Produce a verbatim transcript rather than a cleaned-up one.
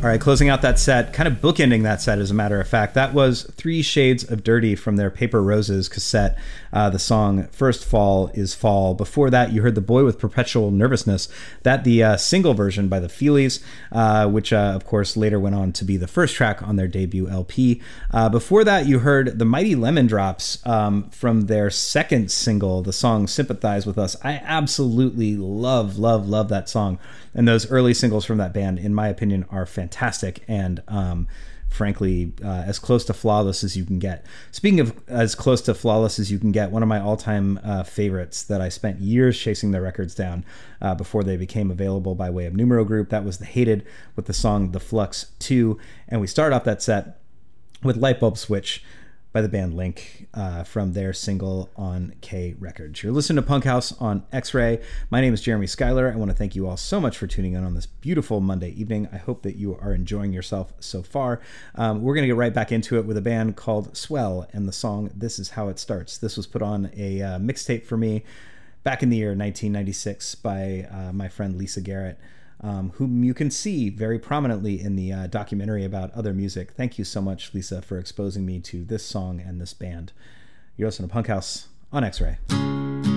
All right, closing out that set, kind of bookending that set, as a matter of fact, that was Three Shades of Dirty from their Paper Roses cassette. Uh, the song First Fall is Fall. Before that, you heard The Boy with Perpetual Nervousness. That the uh, single version by the Feelies, uh, which, uh, of course, later went on to be the first track on their debut L P. Uh, before that, you heard The Mighty Lemon Drops um, from their second single, the song Sympathize With Us. I absolutely love, love, love that song. And those early singles from that band, in my opinion, are fantastic and, um, frankly, uh, as close to flawless as you can get. Speaking of as close to flawless as you can get, one of my all-time uh, favorites that I spent years chasing their records down uh, before they became available by way of Numero Group, that was The Hated with the song The Flux two. And we start off that set with Lightbulb Switch by the band Link uh, from their single on K Records. You're listening to Punk House on X-Ray. My name is Jeremy Schuyler. I want to thank you all so much for tuning in on this beautiful Monday evening. I hope that you are enjoying yourself so far. Um, we're going to get right back into it with a band called Swell and the song This Is How It Starts. This was put on a uh, mixtape for me back in the year nineteen ninety-six by uh, my friend Lisa Garrett, Um, whom you can see very prominently in the uh, documentary about other music. Thank you so much, Lisa, for exposing me to this song and this band. You're listening to Punk House on X-Ray.